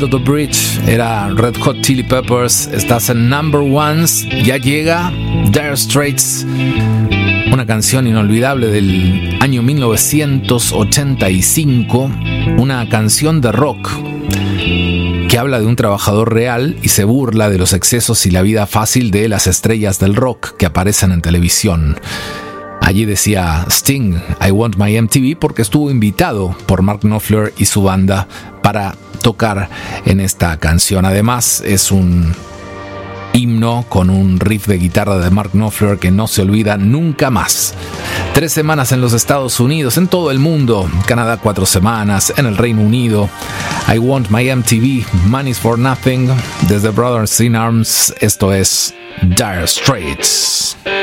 Under the Bridge era Red Hot Chili Peppers. Estás en Number Ones. Ya llega Dire Straits, una canción inolvidable del año 1985, una canción de rock que habla de un trabajador real y se burla de los excesos y la vida fácil de las estrellas del rock que aparecen en televisión. Allí decía Sting, I Want My MTV, porque estuvo invitado por Mark Knopfler y su banda para tocar en esta canción. Además, es un himno con un riff de guitarra de Mark Knopfler que no se olvida nunca más. 3 semanas en los Estados Unidos, en todo el mundo, Canadá 4 semanas, en el Reino Unido. I Want My MTV, Money's for Nothing, desde Brothers in Arms, esto es Dire Straits.